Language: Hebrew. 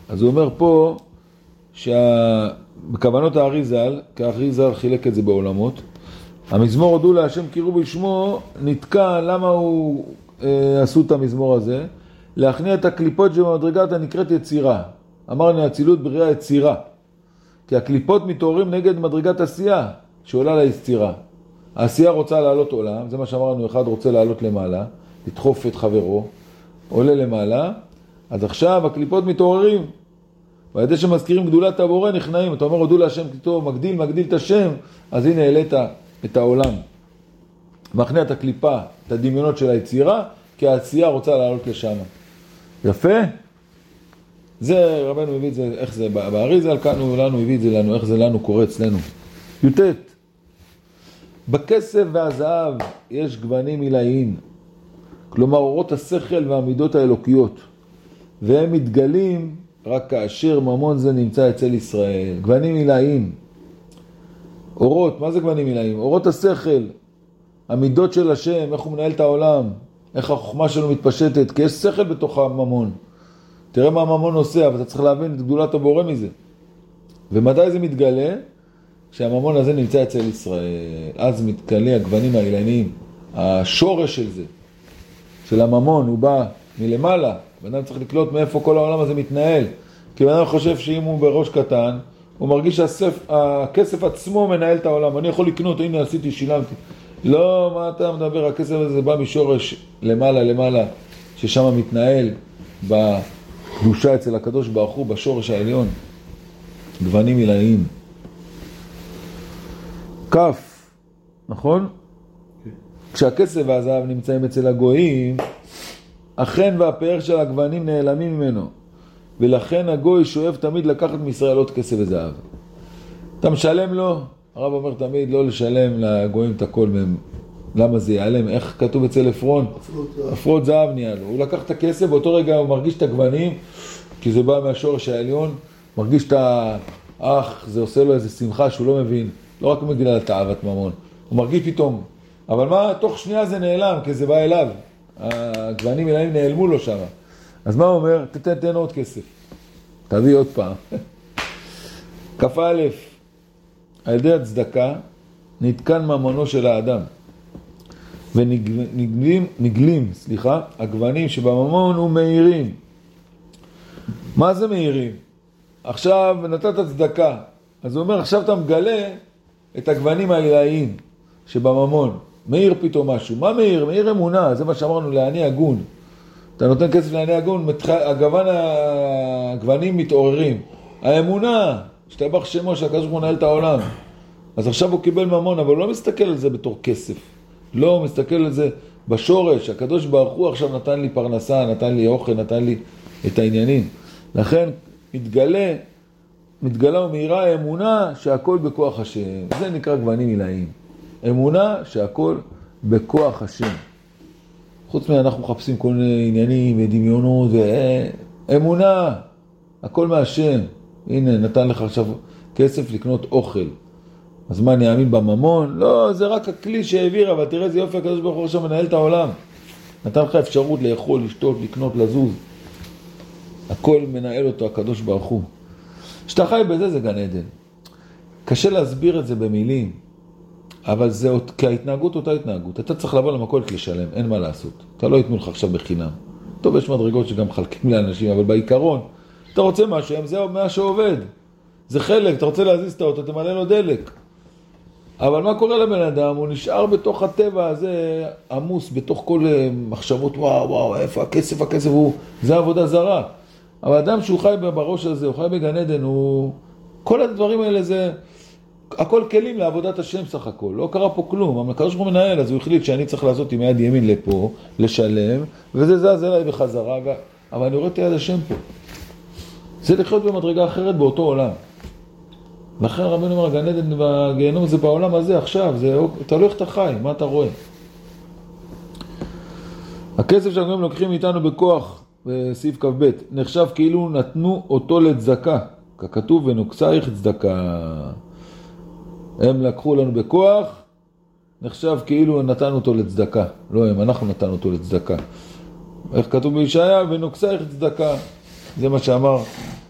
אז הוא אומר פה שבכוונות האריזל, כי האריזל חילק את זה בעולמות, המזמור הודו להשם קראו בשמו נתקע, למה הוא עשו את המזמור הזה? להכניע את הקליפות שבמדרגת הנקראת יצירה. אמרנו אצילות בריאה יצירה. כי הקליפות מתעוררים נגד מדרגת עשייה שעולה ליצירה. העשייה רוצה לעלות עולם, זה מה שאמרנו, אחד רוצה לעלות למעלה, לדחוף את חברו, עולה למעלה, אז עכשיו הקליפות מתעוררים. ועל ידי שמזכירים גדולת הבורא נכנעים, אתה אומר הודו להשם כתוב, מגדיל את השם, אז הנה העלית את העולם. מכניע את הקליפה, את הדמיונות של היצירה, כי העשייה רוצה לעלות לשם. יפה? זה רבנו מביא את זה, איך זה, באריזל כאן הוא לנו הביא את זה לנו, איך זה לנו קורה אצלנו. י"ט בכסף והזהב יש גוונים עילאיים, כלומר אורות השכל והמידות האלוקיות, והם מתגלים רק כאשר ממון זה נמצא אצל ישראל. גוונים עילאיים, אורות, מה זה גוונים עילאיים? אורות השכל, המידות של השם, איך הוא מנהל את העולם, איך החוכמה שלו מתפשטת, כי יש שכל בתוך הממון. תראה מה הממון עושה, אבל אתה צריך להבין את גדולת הבורא מזה. ומתי זה מתגלה? כשהממון הזה נמצא אצל ישראל. אז מתגלה הגוונים העילאיים. השורש של זה, של הממון, הוא בא מלמעלה. ואדם צריך לקלוט מאיפה כל העולם הזה מתנהל. כי אדם חושב שאם הוא בראש קטן, הוא מרגיש שהכסף עצמו מנהל את העולם. אני יכול לקנות, הנה עשיתי, שילמתי. לא, מה אתה מדבר? הכסף הזה בא משורש למעלה, ששם מתנהל בקדושה אצל הקדוש ברוך הוא, בשורש העליון. גוונים עילאיים. כף, נכון? כשהכסף והזהב נמצאים אצל הגויים, החן והפאר של הגוונים נעלמים ממנו. ולכן הגוי שואף תמיד לקחת מישראל עוד כסף וזהב. אתה משלם לו, הרב אומר תמיד לא לשלם לגויים את הכל מהם. למה זה ייעלם? איך כתוב אצל אפרון? אפרות זהב נהיה לו. הוא לקח את הכסף, באותו רגע הוא מרגיש את הגוונים, כי זה בא מהשורש העליון, מרגיש את האח, זה עושה לו איזה שמחה שהוא לא מבין, לא רק בגלל תאוות ממון. הוא מרגיש פתאום, אבל מה? תוך שנייה זה נעלם, כי זה בא אליו. הגוונים עילאיים נעלמו לו שם. אז מה הוא אומר? תן עוד כסף. תביא עוד פעם. כ"א, על ידי הצדקה נתקן ממונו של האדם. ונגלים, הגוונים שבממון הוא מהירים. מה זה מהירים? עכשיו נתת צדקה. אז הוא אומר, עכשיו אתה מגלה את הגוונים העילאיים שבממון. מהיר פתאום משהו. מה מהיר? מהיר אמונה. זה מה שאמרנו, לעני הגון. אתה נותן כסף לעני הגון, הגוונים מתעוררים. האמונה, שתבח שמו שהקדוש ברוך הוא מנהל את העולם. אז עכשיו הוא קיבל ממון, אבל הוא לא מסתכל על זה בתור כסף. לא, הוא מסתכל על זה בשורש. הקדוש ברוך הוא עכשיו נתן לי פרנסה, נתן לי אוכל, נתן לי את העניינים. לכן מתגלה ומהירה האמונה שהכל בכוח השם. זה נקרא גוונים עילאיים. אמונה שהכל בכוח השם. חוץ אנחנו מחפשים כל מיני עניינים ודמיונות אמונה, הכל מהשם. הנה, נתן לך עכשיו כסף לקנות אוכל. אז מה, אני אאמין בממון? לא, זה רק הכלי שהעביר, אבל תראה איזה יופי, הקדוש ברוך הוא עכשיו מנהל את העולם. נתן לך אפשרות לאכול, לשתות, לקנות, לזוז. הכל מנהל אותו הקדוש ברוך הוא. שאתה חי בזה זה גן עדן. קשה להסביר את זה במילים, אבל זה כי ההתנהגות אותה התנהגות. אתה צריך לבוא למכולת לשלם, אין מה לעשות. אתה לא יתנו לך עכשיו בחינם. טוב, יש מדרגות שגם חלקים לאנשים, אבל בעיקרון, אתה רוצה משהו, זה מה שעובד. זה חלק, אתה רוצה להזיז את האוטו, תמלא לו דלק. אבל מה קורה לבן אדם? הוא נשאר בתוך הטבע הזה, עמוס בתוך כל מחשבות, וואו, איפה הכסף, זה עבודה זרה. אבל אדם שהוא חי בראש הזה, הוא חי בגן עדן, כל הדברים האלה זה, הכל כלים לעבודת השם סך הכל. לא קרה פה כלום. הקדוש ברוך הוא מנהל, אז הוא החליט שאני צריך לעשות עם יד ימין לפה, לשלם, וזה זז אליי בחזרה, אבל אני רואה את יד השם פה. זה לחיות במדרגה אחרת באותו עולם. לכן רבינו אומר, גן עדן והגיהנום זה בעולם הזה עכשיו, אתה לא איך אתה חי, מה אתה רואה? הכסף שהגויים לוקחים איתנו בכוח, בסעיף כ"ב, נחשב כאילו נתנו אותו לצדקה, ככתוב ונוקצייך צדקה. הם לקחו לנו בכוח, נחשב כאילו נתנו אותו לצדקה. לא הם, אנחנו נתנו אותו לצדקה. איך כתוב בישעיה? ונוקצייך צדקה. זה מה שאמר